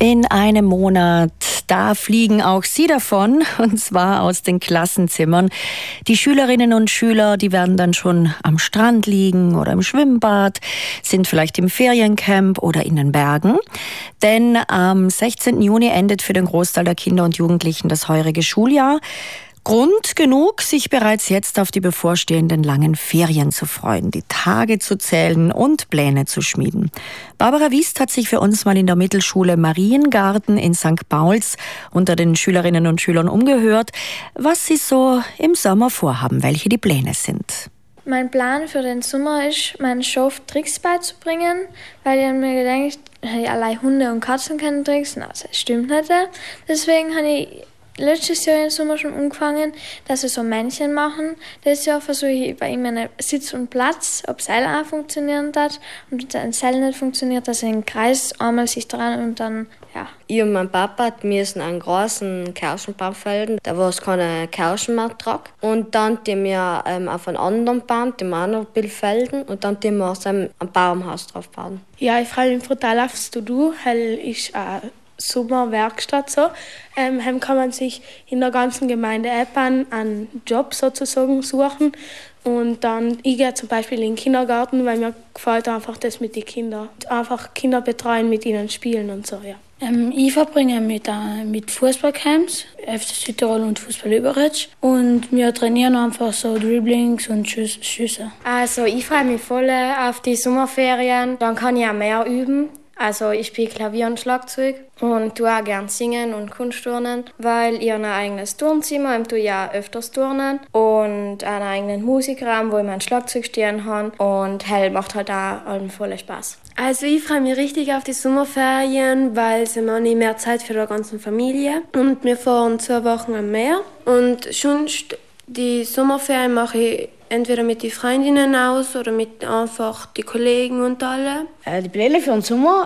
In einem Monat, da fliegen auch Sie davon, und zwar aus den Klassenzimmern. Die Schülerinnen und Schüler, die werden dann schon am Strand liegen oder im Schwimmbad, sind vielleicht im Feriencamp oder in den Bergen. Denn am 16. Juni endet für den Großteil der Kinder und Jugendlichen das heurige Schuljahr. Grund genug, sich bereits jetzt auf die bevorstehenden langen Ferien zu freuen, die Tage zu zählen und Pläne zu schmieden. Barbara Wiest hat sich für uns mal in der Mittelschule Mariengarten in St. Pauls unter den Schülerinnen und Schülern umgehört, was sie so im Sommer vorhaben, welche die Pläne sind. Mein Plan für den Sommer ist, meinen Schaf Tricks beizubringen, weil ich mir gedacht, allein Hunde und Katzen können Tricks, das stimmt nicht. Deswegen habe ich letztes Jahr im Sommer schon angefangen, dass wir so Männchen machen. Dieses Jahr versuche ich bei ihm einen Sitz und Platz, ob Seil auch funktionieren hat. Und wenn ein Seil nicht funktioniert, dass er im Kreis einmal sich dran und dann, ja. Ich und mein Papa müssen einen großen Kirschenbaum felden, da wo es keine Kirschen mehr tragt. Und dann tun wir auf einen anderen Baum, den wir auch noch ein bisschen felden. Und dann tun wir ein Baumhaus drauf bauen. Ja, ich freue mich total aufs To-Do, weil ich Sommerwerkstatt so. Kann man sich in der ganzen Gemeinde einen Job sozusagen suchen. Und dann, ich gehe zum Beispiel in den Kindergarten, weil mir gefällt einfach das mit den Kindern. Einfach Kinder betreuen, mit ihnen spielen und so, ja. Ich verbringe mit Fußballcamps, FC Südtirol und Fußball Überetsch. Und wir trainieren einfach so Dribblings und Schüsse. Also ich freue mich voll auf die Sommerferien. Dann kann ich auch mehr üben. Also ich spiele Klavier und Schlagzeug und tue auch gerne singen und Kunstturnen, weil ich habe ein eigenes Turnzimmer und tue ja öfters turnen und einen eigenen Musikraum, wo ich mein Schlagzeug stehen habe und macht halt auch allen voll Spaß. Also ich freue mich richtig auf die Sommerferien, weil es immer nicht mehr Zeit für die ganze Familie und wir fahren 2 Wochen am Meer und sonst die Sommerferien mache ich entweder mit den Freundinnen aus oder mit einfach die Kollegen und alle. Die Pläne für den Sommer,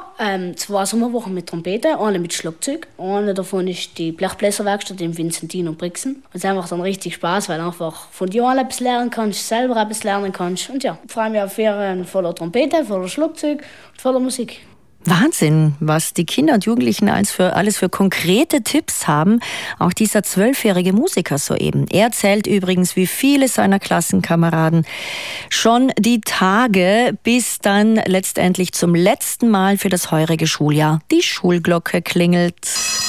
2 Sommerwochen mit Trompete, eine mit Schlagzeug. Eine davon ist die Blechbläserwerkstatt im Vinzentin und Brixen. Und es macht dann richtig Spaß, weil du einfach von dir alle etwas lernen kannst, selber etwas lernen kannst. Und ja, ich freue mich auf Ferien voller Trompete, voller Schlagzeug und voller Musik. Wahnsinn, was die Kinder und Jugendlichen alles für konkrete Tipps haben. Auch dieser 12-jährige Musiker soeben. Er zählt übrigens wie viele seiner Klassenkameraden schon die Tage, bis dann letztendlich zum letzten Mal für das heurige Schuljahr die Schulglocke klingelt.